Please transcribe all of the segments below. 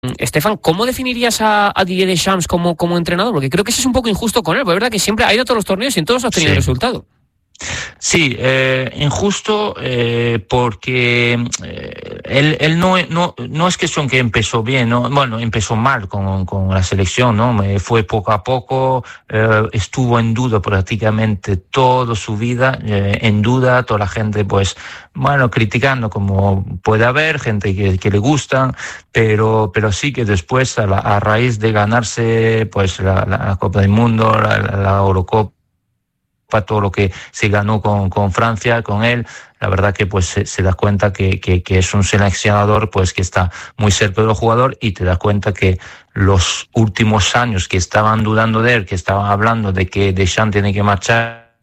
Estefan, ¿cómo definirías a Didier Deschamps como entrenador? Porque creo que eso es un poco injusto con él, porque es verdad que siempre ha ido a todos los torneos y en todos ha tenido resultado. Sí, injusto porque él no es cuestión que empezó bien, ¿no? Bueno, empezó mal con la selección, ¿no? Fue poco a poco, estuvo en duda prácticamente toda su vida, en duda, toda la gente pues, bueno, criticando como puede haber, gente que le gustan, pero sí que después a raíz de ganarse pues la Copa del Mundo, la Eurocopa, todo lo que se ganó con Francia, con él, la verdad que pues se da cuenta que es un seleccionador pues que está muy cerca del jugador, y te das cuenta que los últimos años que estaban dudando de él, que estaban hablando de que Deschamps tiene que marchar,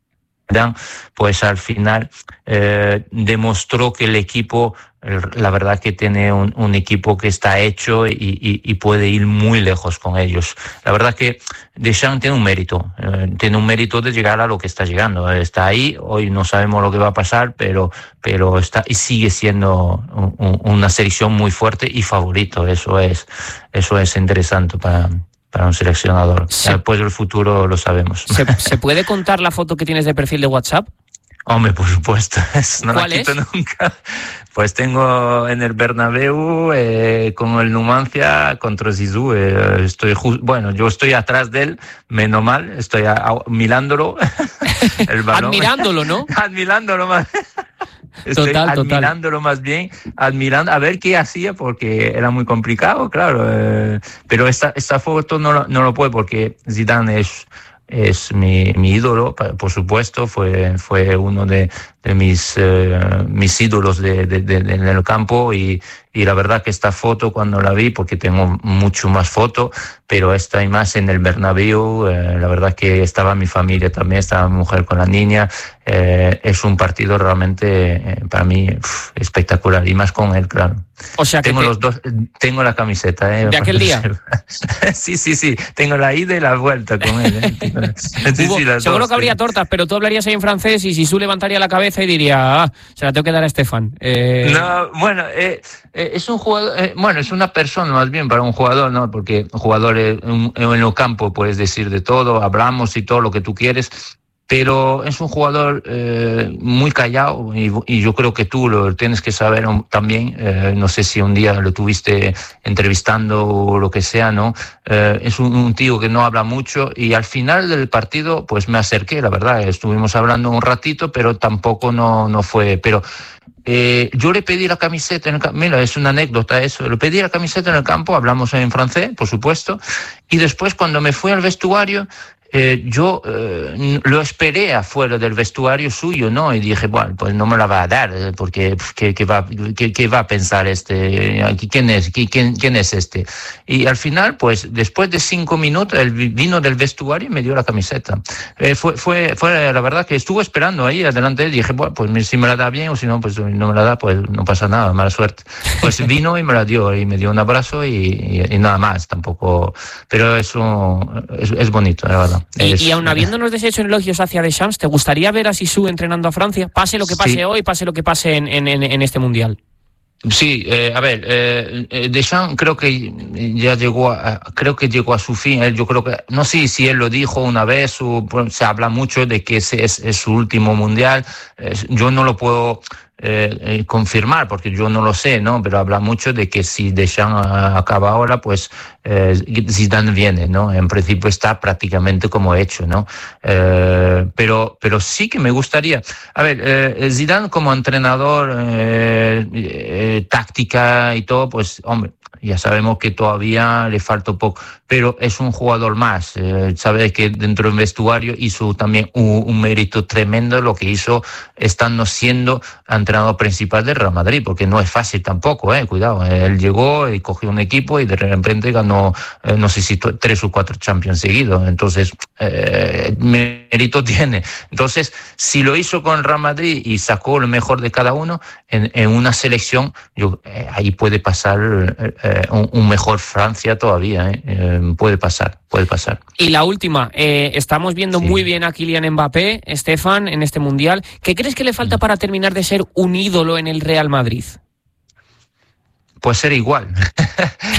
pues al final demostró que el equipo, la verdad que tiene un equipo que está hecho y puede ir muy lejos con ellos. La verdad que Deschamps tiene un mérito de llegar a lo que está llegando. Está ahí, hoy no sabemos lo que va a pasar, pero está y sigue siendo una selección muy fuerte y favorito. Eso es interesante para un seleccionador. Después del futuro lo sabemos. ¿Se puede contar la foto que tienes de perfil de WhatsApp? Hombre, por supuesto, no la quito nunca. Pues tengo en el Bernabéu con el Numancia contra Zizou. Yo estoy atrás de él, menos mal, estoy mirándolo. El balón. Admirándolo, ¿no? Admirándolo más. Estoy admirándolo más bien, admirando a ver qué hacía, porque era muy complicado, claro. Pero esta foto no lo puedo, porque Zidane es mi ídolo, por supuesto, fue uno de mis ídolos en el campo, y la verdad que esta foto, cuando la vi, porque tengo mucho más fotos, pero esta imagen en el Bernabéu, la verdad que estaba mi familia también, estaba mi mujer con la niña. Es un partido realmente para mí espectacular, y más con él, claro. O sea que tengo los dos, tengo la camiseta de aquel día. Sí, tengo la ida y la vuelta con él. Seguro que habría tortas, pero tú hablarías ahí en francés y Zizou levantaría la cabeza y diría, se la tengo que dar a Estefan. No, bueno, es un jugador, es una persona más bien para un jugador, ¿no? Porque un jugador en el campo puedes decir de todo, hablamos y todo lo que tú quieres, pero es un jugador muy callado, y yo creo que tú lo tienes que saber también. No sé si un día lo tuviste entrevistando o lo que sea, ¿no? Es un tío que no habla mucho, y al final del partido pues me acerqué, la verdad, estuvimos hablando un ratito, pero tampoco no fue, pero yo le pedí la camiseta en el campo. Mira, es una anécdota eso. Le pedí la camiseta en el campo, hablamos en francés, por supuesto, y después cuando me fui al vestuario, yo lo esperé afuera del vestuario suyo, ¿no? Y dije, bueno, pues no me la va a dar, porque ¿qué va a pensar este? ¿Quién es este? Y al final, pues después de 5 minutos, él vino del vestuario y me dio la camiseta. Fue la verdad que estuvo esperando ahí adelante de él. Dije, bueno, pues si me la da bien, o si no, pues no me la da, pues no pasa nada, mala suerte. Pues vino y me la dio, y me dio un abrazo y nada más, tampoco. Pero eso es bonito, la verdad. Y aun habiéndonos deshecho en elogios hacia Deschamps, ¿te gustaría ver a Zizou entrenando a Francia? Pase lo que pase hoy, pase lo que pase en este Mundial. Sí, Deschamps creo que ya llegó a su fin. Yo creo que, no sé si él lo dijo una vez, se habla mucho de que ese es su último Mundial. Yo no lo puedo confirmar, porque yo no lo sé, ¿no? Pero habla mucho de que si Deschamps acaba ahora, pues Zidane viene, ¿no? En principio está prácticamente como hecho, ¿no? Pero sí que me gustaría. A ver, Zidane como entrenador, táctica y todo, pues, hombre, ya sabemos que todavía le falta poco, pero es un jugador más. Sabe que dentro del vestuario hizo también un mérito tremendo lo que hizo estando siendo entrenador principal del Real Madrid, porque no es fácil tampoco, cuidado. Él llegó y cogió un equipo y de repente ganó, no sé si 3 o 4 Champions seguidos. Entonces, mérito tiene. Entonces, si lo hizo con el Real Madrid y sacó lo mejor de cada uno en una selección, ahí puede pasar un mejor Francia todavía, puede pasar. Y la última, estamos viendo muy bien a Kylian Mbappé, Estefan, en este Mundial. ¿Qué crees que le falta para terminar de ser un ídolo en el Real Madrid? Pues ser igual.